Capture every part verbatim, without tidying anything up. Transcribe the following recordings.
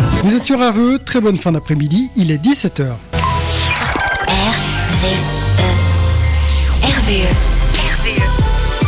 Vous êtes sur R V E, très bonne fin d'après-midi, il est dix-sept heures. R V E. R V E. R V E.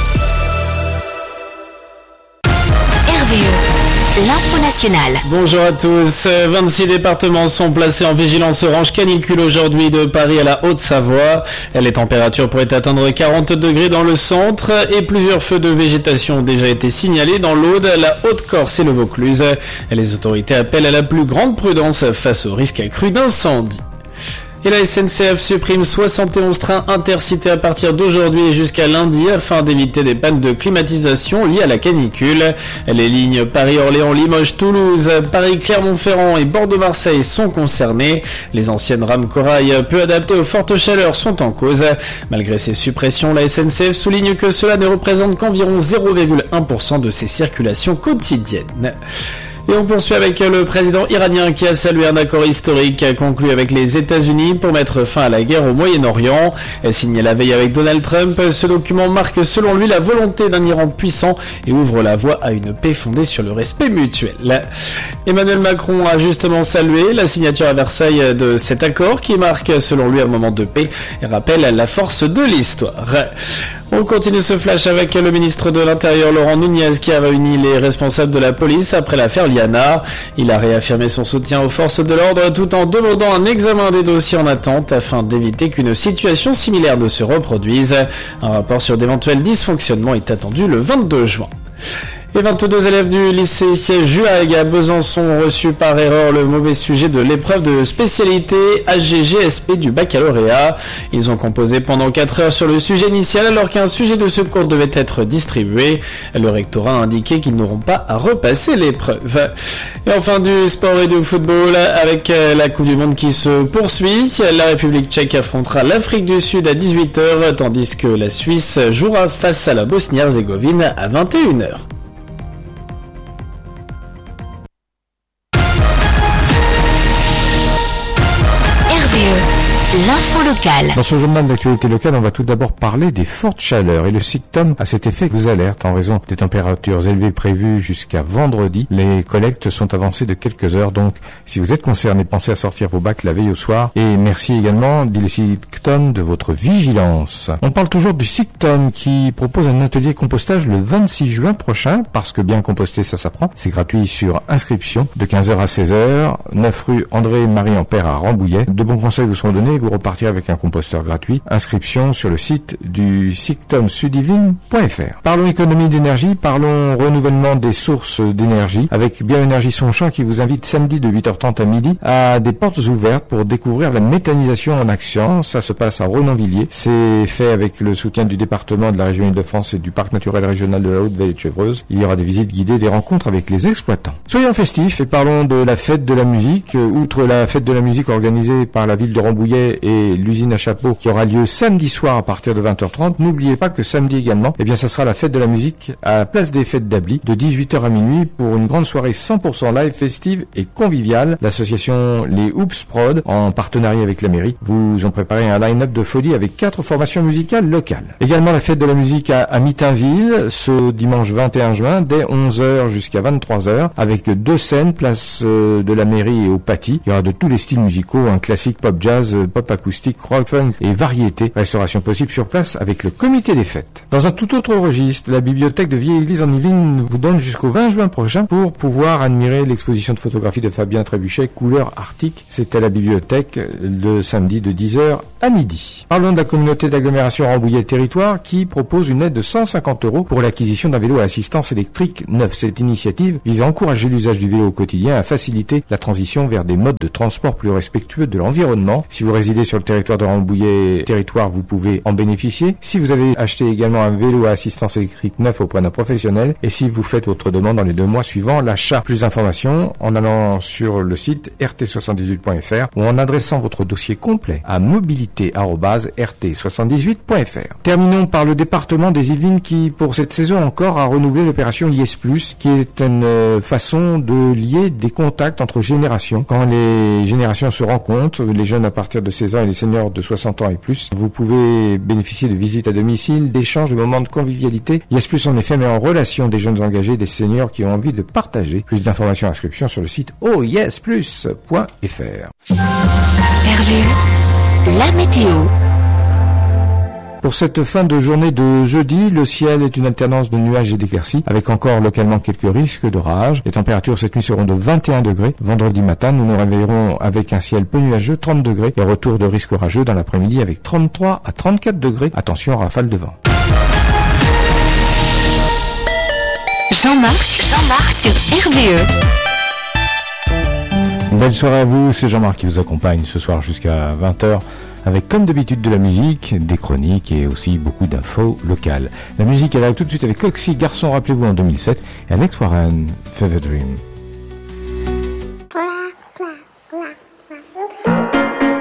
R V E. L'info nationale. Bonjour à tous. vingt-six départements sont placés en vigilance orange canicule aujourd'hui de Paris à la Haute-Savoie. Les températures pourraient atteindre quarante degrés dans le centre et plusieurs feux de végétation ont déjà été signalés dans l'Aude, la Haute-Corse et le Vaucluse. Les autorités appellent à la plus grande prudence face au risque accru d'incendie. Et la S N C F supprime soixante et onze trains intercités à partir d'aujourd'hui et jusqu'à lundi afin d'éviter des pannes de climatisation liées à la canicule. Les lignes Paris-Orléans, Limoges-Toulouse, Paris-Clermont-Ferrand et Bordeaux-Marseille sont concernées. Les anciennes rames corail peu adaptées aux fortes chaleurs sont en cause. Malgré ces suppressions, la S N C F souligne que cela ne représente qu'environ zéro virgule un pour cent de ses circulations quotidiennes. Et on poursuit avec le président iranien qui a salué un accord historique conclu avec les États-Unis pour mettre fin à la guerre au Moyen-Orient. Signé la veille avec Donald Trump, ce document marque selon lui la volonté d'un Iran puissant et ouvre la voie à une paix fondée sur le respect mutuel. Emmanuel Macron a justement salué la signature à Versailles de cet accord qui marque selon lui un moment de paix et rappelle la force de l'histoire. On continue ce flash avec le ministre de l'Intérieur Laurent Nunez qui a réuni les responsables de la police après l'affaire Liana. Il a réaffirmé son soutien aux forces de l'ordre tout en demandant un examen des dossiers en attente afin d'éviter qu'une situation similaire ne se reproduise. Un rapport sur d'éventuels dysfonctionnements est attendu le vingt-deux juin. Et vingt-deux élèves du lycée Juag à Besançon ont reçu par erreur le mauvais sujet de l'épreuve de spécialité H G G S P du baccalauréat. Ils ont composé pendant quatre heures sur le sujet initial alors qu'un sujet de secours devait être distribué. Le rectorat a indiqué qu'ils n'auront pas à repasser l'épreuve. Et enfin du sport et du football avec la Coupe du Monde qui se poursuit. La République tchèque affrontera l'Afrique du Sud à dix-huit heures tandis que la Suisse jouera face à la Bosnie-Herzégovine à vingt et une heures. L'info locale. Dans ce journal d'actualité locale, on va tout d'abord parler des fortes chaleurs et le SICTOM à cet effet vous alerte en raison des températures élevées prévues jusqu'à vendredi. Les collectes sont avancées de quelques heures, donc si vous êtes concerné, pensez à sortir vos bacs la veille au soir. Et merci également, dit le SICTOM, de votre vigilance. On parle toujours du SICTOM qui propose un atelier compostage le vingt-six juin prochain, parce que bien composter ça s'apprend. C'est gratuit sur inscription de quinze heures à seize heures, neuf rue André-Marie-Ampère à Rambouillet. De bons conseils vous seront donnés. Vous repartirez avec un composteur gratuit. Inscription sur le site du sictom sud yvelines point f r. Parlons économie d'énergie, parlons renouvellement des sources d'énergie avec Bioénergie Sonchamp qui vous invite samedi de huit heures trente à midi à des portes ouvertes pour découvrir la méthanisation en action. Ça se passe à Renonvilliers. C'est fait avec le soutien du département de la région Île-de-France et du parc naturel régional de la Haute-Vallée de Chevreuse. Il y aura des visites guidées, des rencontres avec les exploitants. Soyons festifs et parlons de la fête de la musique. Outre la fête de la musique organisée par la ville de Rambouillet et l'usine à chapeau qui aura lieu samedi soir à partir de vingt heures trente. N'oubliez pas que samedi également, eh bien, ça sera la fête de la musique à la place des fêtes d'Ably de dix-huit heures à minuit pour une grande soirée cent pour cent live, festive et conviviale. L'association Les Oops Prod, en partenariat avec la mairie, vous ont préparé un line-up de folie avec quatre formations musicales locales. Également la fête de la musique à, à Mitainville ce dimanche vingt et un juin dès onze heures jusqu'à vingt-trois heures avec deux scènes, place euh, de la mairie et au Paty. Il y aura de tous les styles musicaux, un classique pop jazz, pop acoustique, rock, funk et variété. Restauration possible sur place avec le comité des fêtes. Dans un tout autre registre, la bibliothèque de Vieille-Église en Yvelines vous donne jusqu'au vingt juin prochain pour pouvoir admirer l'exposition de photographie de Fabien Trébuchet, couleur arctique. C'est à la bibliothèque le samedi de dix heures à midi. Parlons de la communauté d'agglomération Rambouillet Territoire qui propose une aide de cent cinquante euros pour l'acquisition d'un vélo à assistance électrique neuf. Cette initiative vise à encourager l'usage du vélo au quotidien, à faciliter la transition vers des modes de transport plus respectueux de l'environnement. Si vous résidez sur le territoire de Rambouillet Territoire, vous pouvez en bénéficier. Si vous avez acheté également un vélo à assistance électrique neuf auprès d'un professionnel et si vous faites votre demande dans les deux mois suivants l'achat. Plus d'informations en allant sur le site r t soixante-dix-huit point f r ou en adressant votre dossier complet à mobilité arobase r t soixante-dix-huit point f r. Terminons par le département des Yvelines qui, pour cette saison encore, a renouvelé l'opération Lies Plus, qui est une façon de lier des contacts entre générations. Quand les générations se rencontrent, les jeunes à partir de seize ans et les seniors de soixante ans et plus. Vous pouvez bénéficier de visites à domicile, d'échanges, de moments de convivialité. Yes Plus en effet met en relation des jeunes engagés, des seniors qui ont envie de partager. Plus d'informations et inscriptions sur le site oh yes plus point f r. R V E, la météo. Pour cette fin de journée de jeudi, le ciel est une alternance de nuages et d'éclaircies, avec encore localement quelques risques d'orage. Les températures cette nuit seront de vingt et un degrés. Vendredi matin, nous nous réveillerons avec un ciel peu nuageux, trente degrés, et retour de risque orageux dans l'après-midi avec trente-trois à trente-quatre degrés. Attention, rafale de vent. Jean-Marc, Jean-Marc sur R V E. Belle soirée à vous, c'est Jean-Marc qui vous accompagne ce soir jusqu'à vingt heures. Avec comme d'habitude de la musique, des chroniques et aussi beaucoup d'infos locales. La musique elle arrive tout de suite avec Oxy, Garçon rappelez-vous en deux mille sept, et Alex Warren, Fever Dream.